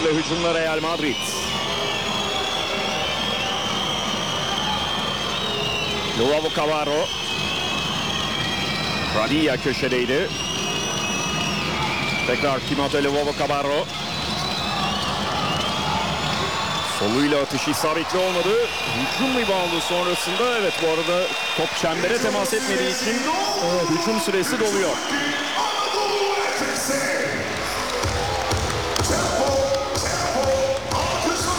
Hızlı hücumla Real Madrid. Joao Cavarro. Radilla köşedeydi. Tekrar Timoteo Joao Cavarro. Soluyla atışı isabetli olmadı. Hücum reboundu sonrasında, evet, bu arada top çembere temas etmediği için hücum süresi doluyor.